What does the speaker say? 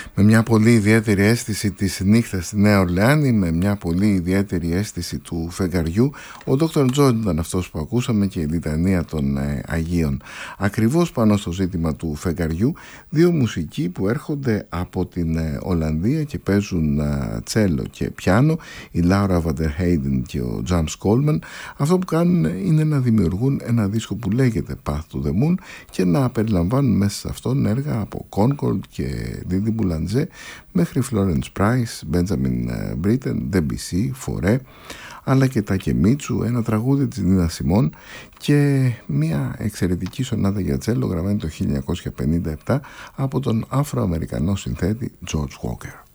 Με μια πολύ ιδιαίτερη αίσθηση της νύχτας στη Νέα Ορλεάνη, με μια πολύ ιδιαίτερη αίσθηση του φεγγαριού, ο Dr. John ήταν αυτός που ακούσαμε και η λιτανία των Αγίων. Ακριβώς πάνω στο ζήτημα του φεγγαριού, δύο μουσικοί που έρχονται από την Ολλανδία και παίζουν τσέλο και πιάνο, η Laura van der Heyden και ο James Coleman. Αυτό που κάνουν είναι να δημιουργούν ένα δίσκο που λέγεται Path to the Moon και να περιλαμβάνουν μέσα σε αυτόν έργα από Concord και Didi Boulanger μέχρι Florence Price, Benjamin Britten, Debussy, Fauré, αλλά και τα Κεμίτσου, ένα τραγούδι της Νίνα Σιμών και μια εξαιρετική σονάτα για τσέλο γραμμένη το 1957 από τον Αφροαμερικανό συνθέτη George Walker.